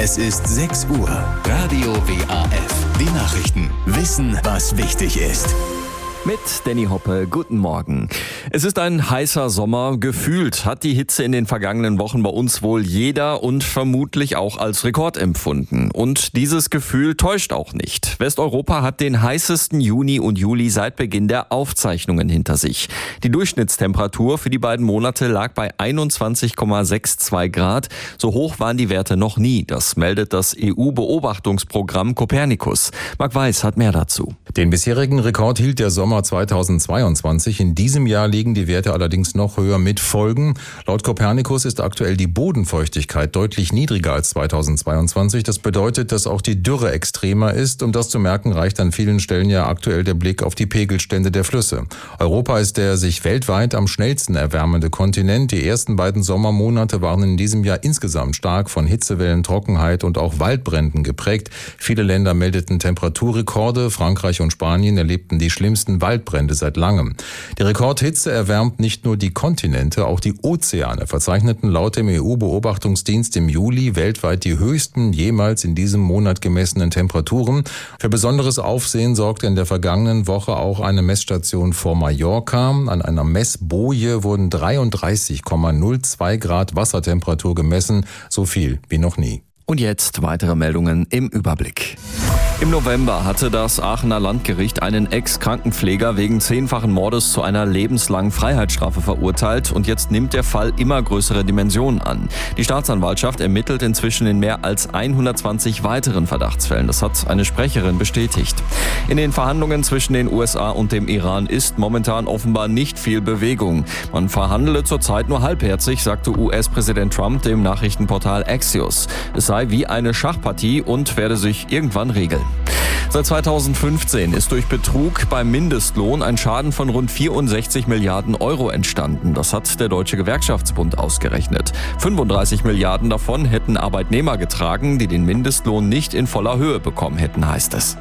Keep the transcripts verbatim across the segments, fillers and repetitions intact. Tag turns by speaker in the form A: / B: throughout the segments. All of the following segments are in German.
A: Es ist sechs Uhr. Radio W A F. Die Nachrichten. Wissen, was wichtig ist.
B: Mit Danny Hoppe, guten Morgen. Es ist ein heißer Sommer. Gefühlt hat die Hitze in den vergangenen Wochen bei uns wohl jeder und vermutlich auch als Rekord empfunden. Und dieses Gefühl täuscht auch nicht. Westeuropa hat den heißesten Juni und Juli seit Beginn der Aufzeichnungen hinter sich. Die Durchschnittstemperatur für die beiden Monate lag bei einundzwanzig Komma zweiundsechzig Grad. So hoch waren die Werte noch nie. Das meldet das E U-Beobachtungsprogramm Copernicus. Marc Weiß hat mehr dazu.
C: Den bisherigen Rekord hielt der Sommer zweitausendzweiundzwanzig. In diesem Jahr liegen die Werte allerdings noch höher mit Folgen. Laut Copernicus ist aktuell die Bodenfeuchtigkeit deutlich niedriger als zweitausendzweiundzwanzig. Das bedeutet, dass auch die Dürre extremer ist. Um das zu merken, reicht an vielen Stellen ja aktuell der Blick auf die Pegelstände der Flüsse. Europa ist der sich weltweit am schnellsten erwärmende Kontinent. Die ersten beiden Sommermonate waren in diesem Jahr insgesamt stark von Hitzewellen, Trockenheit und auch Waldbränden geprägt. Viele Länder meldeten Temperaturrekorde. Frankreich und Spanien erlebten die schlimmsten Waldbrände seit langem. Die Rekordhitze erwärmt nicht nur die Kontinente, auch die Ozeane verzeichneten laut dem E U-Beobachtungsdienst im Juli weltweit die höchsten jemals in diesem Monat gemessenen Temperaturen. Für besonderes Aufsehen sorgte in der vergangenen Woche auch eine Messstation vor Mallorca. An einer Messboje wurden dreiunddreißig Komma null zwei Grad Wassertemperatur gemessen, so viel wie noch nie.
B: Und jetzt weitere Meldungen im Überblick. Im November hatte das Aachener Landgericht einen Ex-Krankenpfleger wegen zehnfachen Mordes zu einer lebenslangen Freiheitsstrafe verurteilt und jetzt nimmt der Fall immer größere Dimensionen an. Die Staatsanwaltschaft ermittelt inzwischen in mehr als hundertzwanzig weiteren Verdachtsfällen. Das hat eine Sprecherin bestätigt. In den Verhandlungen zwischen den U S A und dem Iran ist momentan offenbar nicht viel Bewegung. Man verhandele zurzeit nur halbherzig, sagte U S-Präsident Trump dem Nachrichtenportal Axios. Es sei wie eine Schachpartie und werde sich irgendwann regeln. Seit zweitausendfünfzehn ist durch Betrug beim Mindestlohn ein Schaden von rund vierundsechzig Milliarden Euro entstanden. Das hat der Deutsche Gewerkschaftsbund ausgerechnet. fünfunddreißig Milliarden davon hätten Arbeitnehmer getragen, die den Mindestlohn nicht in voller Höhe bekommen hätten, heißt es.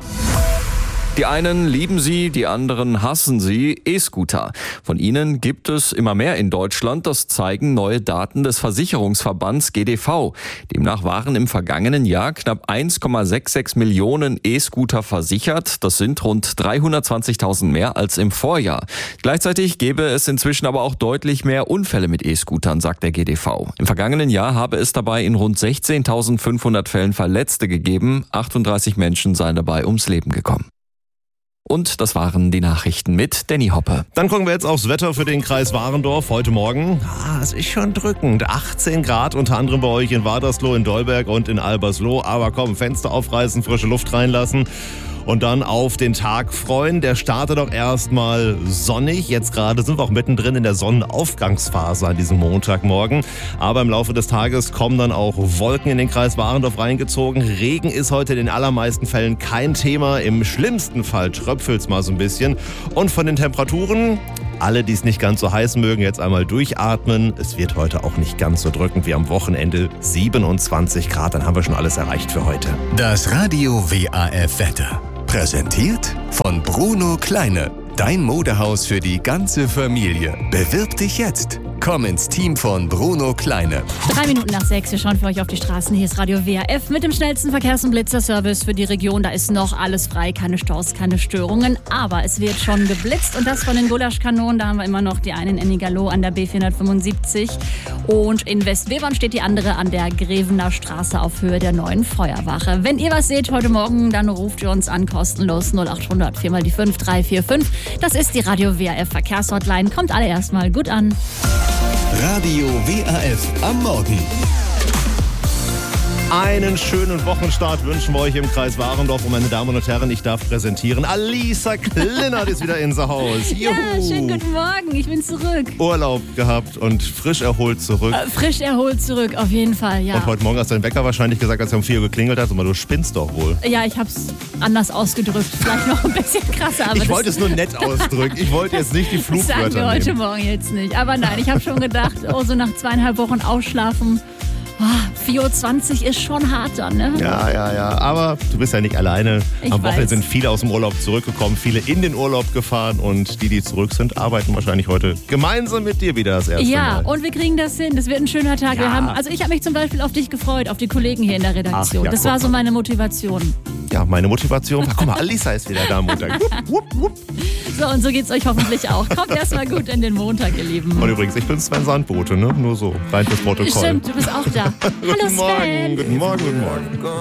B: Die einen lieben sie, die anderen hassen sie, E-Scooter. Von ihnen gibt es immer mehr in Deutschland, das zeigen neue Daten des Versicherungsverbands G D V. Demnach waren im vergangenen Jahr knapp eins Komma sechsundsechzig Millionen E-Scooter versichert. Das sind rund dreihundertzwanzigtausend mehr als im Vorjahr. Gleichzeitig gäbe es inzwischen aber auch deutlich mehr Unfälle mit E-Scootern, sagt der G D V. Im vergangenen Jahr habe es dabei in rund sechzehntausendfünfhundert Fällen Verletzte gegeben. achtunddreißig Menschen seien dabei ums Leben gekommen. Und das waren die Nachrichten mit Danny Hoppe.
D: Dann gucken wir jetzt aufs Wetter für den Kreis Warendorf heute Morgen. Ah, es ist schon drückend. achtzehn Grad, unter anderem bei euch in Wadersloh, in Dolberg und in Albersloh. Aber komm, Fenster aufreißen, frische Luft reinlassen. Und dann auf den Tag freuen. Der startet doch erstmal sonnig. Jetzt gerade sind wir auch mittendrin in der Sonnenaufgangsphase an diesem Montagmorgen. Aber im Laufe des Tages kommen dann auch Wolken in den Kreis Warendorf reingezogen. Regen ist heute in den allermeisten Fällen kein Thema. Im schlimmsten Fall tröpfelt's mal so ein bisschen. Und von den Temperaturen, alle, die es nicht ganz so heiß mögen, jetzt einmal durchatmen. Es wird heute auch nicht ganz so drückend wie am Wochenende. siebenundzwanzig Grad, dann haben wir schon alles erreicht für heute.
A: Das Radio W A F Wetter. Präsentiert von Bruno Kleine. Dein Modehaus für die ganze Familie. Bewirb dich jetzt. Komm ins Team von Bruno Kleine.
E: Drei Minuten nach sechs, wir schauen für euch auf die Straßen. Hier ist Radio W A F mit dem schnellsten Verkehrs- und Blitzerservice für die Region. Da ist noch alles frei, keine Staus, keine Störungen. Aber es wird schon geblitzt und das von den Gulaschkanonen. Da haben wir immer noch die eine in Ennigerloh an der B vierhundertfünfundsiebzig. Und in Westwebern steht die andere an der Grevener Straße auf Höhe der neuen Feuerwache. Wenn ihr was seht heute Morgen, dann ruft ihr uns an, kostenlos null achthundert vier mal die fünf drei vier fünf. Das ist die Radio W A F Verkehrshotline. Kommt alle erstmal gut an.
A: Radio W A F am Morgen.
D: Einen schönen Wochenstart wünschen wir euch im Kreis Warendorf. Und meine Damen und Herren, ich darf präsentieren, Alisa Klinnert ist wieder in unser Haus. Juhu.
E: Ja, schönen guten Morgen, ich bin zurück.
D: Urlaub gehabt und frisch erholt zurück.
E: Äh, frisch erholt zurück, auf jeden Fall, ja.
D: Und heute Morgen hast dein Wecker wahrscheinlich gesagt, als er um vier Uhr geklingelt hat, aber du spinnst doch wohl.
E: Ja, ich hab's anders ausgedrückt, vielleicht noch ein bisschen krasser. Aber
D: ich wollte es nur nett ausdrücken, ich wollte jetzt nicht die Fluchwörter nehmen.
E: Das sagen wir heute Morgen jetzt nicht. Aber nein, ich habe schon gedacht, oh, so nach zweieinhalb Wochen Ausschlafen, vier Uhr zwanzig ist schon hart dann, ne?
D: Ja, ja, ja. Aber du bist ja nicht alleine.
E: Ich
D: Am Wochenende
E: weiß.
D: sind viele aus dem Urlaub zurückgekommen, viele in den Urlaub gefahren und die, die zurück sind, arbeiten wahrscheinlich heute gemeinsam mit dir wieder das erste
E: Ja,
D: Mal.
E: und wir kriegen das hin. Das wird ein schöner Tag.
D: Ja.
E: Wir haben, also ich habe mich zum Beispiel auf dich gefreut, auf die Kollegen hier in der Redaktion.
D: Ach, ja,
E: das
D: guck
E: war so
D: mal.
E: meine Motivation.
D: Ja, meine Motivation. Ach, guck mal, Alisa ist wieder da am Montag. Wupp, wupp, wupp.
E: So, und so geht's euch hoffentlich auch. Kommt erstmal gut in den Montag, ihr Lieben.
D: Und übrigens, ich bin Sven Sandbote, ne? Nur so, rein fürs Protokoll.
E: Stimmt, du bist auch da. Hallo
D: Guten Morgen,
E: Sven.
D: guten Morgen, guten Morgen.